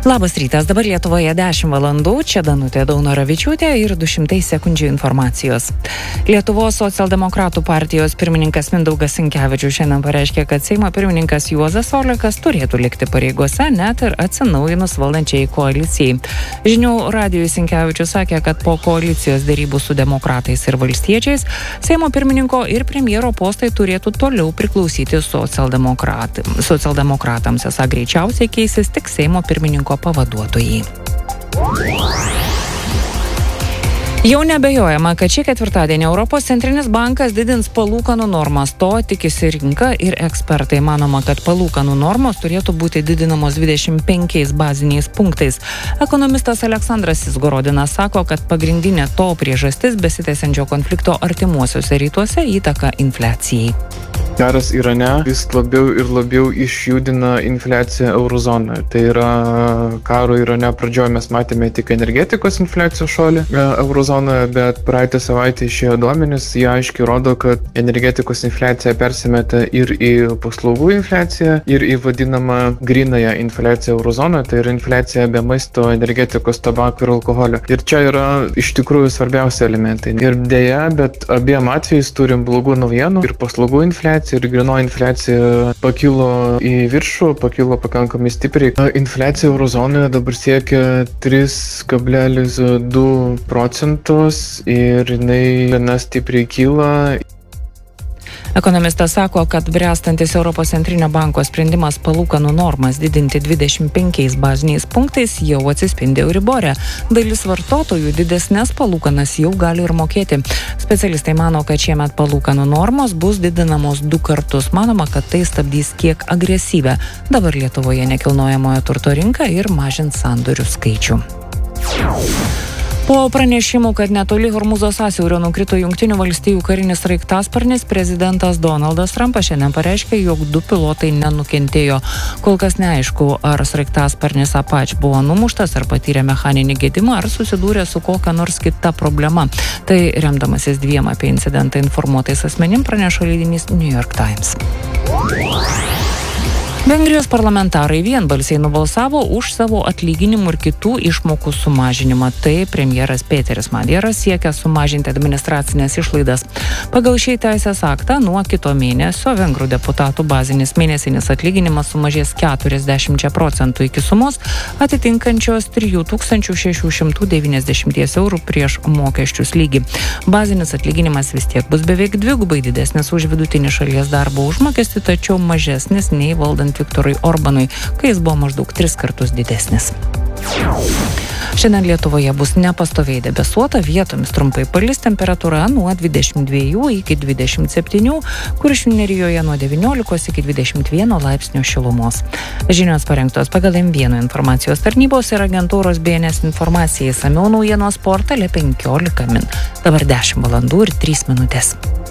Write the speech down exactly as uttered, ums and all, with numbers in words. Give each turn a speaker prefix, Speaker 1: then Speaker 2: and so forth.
Speaker 1: Labas rytas, dabar Lietuvoje dešimt valandų, čia Danutė Daunoravičiūtė ir du šimtai sekundžių informacijos. Lietuvos socialdemokratų partijos pirmininkas Mindaugas Sinkevičius šiandien pareiškė, kad Seimo pirmininkas Juozas Olekas turėtų likti pareigose net ir atsinaujinus valdančiai koalicijai. Žinių radijui Sinkevičius sakė, kad po koalicijos derybų su demokratais ir valstiečiais Seimo pirmininko ir premjero postai turėtų toliau priklausyti socialdemokratams. Socialdemokratams esą greičiausiai keisis tik Seimo pirmininko pavaduotojai. Jau nebejojama, kad šį ketvirtadienį Europos centrinis bankas didins palūkanų normas. To tikisi rinka ir ekspertai. Manoma, kad palūkanų normos turėtų būti didinamos dvidešimt penkiais baziniais punktais. Ekonomistas Aleksandras Izgorodinas sako, kad pagrindinė to priežastis besitęsiančio konflikto artimuosiuose rytuose įtaka infliacijai.
Speaker 2: Karas Irane vis labiau ir labiau išjudina infliaciją eurozonoje. Tai yra karo Irane pradžioje mes matėme tik energetikos infliacijos šuolį eurozonoje, bet praeitą savaitę išėjo duomenys, jie aiškiai rodo, kad energetikos infliacija persimeta ir į paslaugų infliaciją, ir į vadinamą grynąją infliaciją eurozonoje, tai yra infliacija be maisto, energetikos, tabako ir alkoholio. Ir čia yra iš tikrųjų svarbiausi elementai. Ir dėja, bet abiem atvejais turim blogų naujienų, ir paslaugų infliacija ir grynoji infliacija pakilo į viršų, pakilo pakankamai stipriai. Infliacija eurozonoje dabar siekia tris kablelis du procentus ir jinai gana stipriai kyla.
Speaker 1: Ekonomistas sako, kad bręstantis Europos centrinio banko sprendimas palūkanų normas didinti dvidešimt penkiais baziniais punktais jau atsispindi Euribore. Dalis vartotojų didesnės palūkanas jau gali ir mokėti. Specialistai mano, kad šiemet palūkanų normos bus didinamos du kartus. Manoma, kad tai stabdys kiek agresyvę dabar Lietuvoje nekilnojamojo turto rinką ir mažins sandorių skaičių. Po pranešimų, kad netoli Hormūzo sąsiaurio nukrito Jungtinių valstijų karinis sraigtasparnis, prezidentas Donaldas Trumpas šiandien pareiškė, jog du pilotai nenukentėjo. Kol kas neaišku, ar sraigtasparnis Apache buvo numuštas, ar patyrė mechaninį gedimą, ar susidūrė su kokia nors kita problema. Tai remdamasis dviem apie incidentą informuotais asmenim praneša leidinys New York Times. Vengrijos parlamentarai vienbalsiai nubalsavo už savo atlyginimų ir kitų išmokų sumažinimą. Tai premjeras Peteris Madieras siekia sumažinti administracinės išlaidas. Pagal šį teisės aktą nuo kito mėnesio vengrų deputatų bazinis mėnesinis atlyginimas sumažės keturiasdešimt procentų iki sumos atitinkančios trijų tūkstančių šešių šimtų devyniasdešimt eurų prieš mokesčius lygį. Bazinis atlyginimas vis tiek bus beveik dvigubai didesnis už vidutinį šalies darbo užmokestį, tačiau mažesnis nei valdant Viktorui Orbanui, kai jis buvo maždaug tris kartus didesnis. Šiandien Lietuvoje bus nepastoviai debesuota, vietomis trumpai palis, temperatūra nuo dvidešimt dviejų iki dvidešimt septynių, Kuršių nerijoje nuo devyniolikos iki dvidešimt vieno laipsnio šilumos. Žinios parengtos pagal M vienas informacijos tarnybos ir agentūros B N S informacijai, išsamiau naujienos portale penkiolika min. Dabar dešimt valandų ir trys minutės.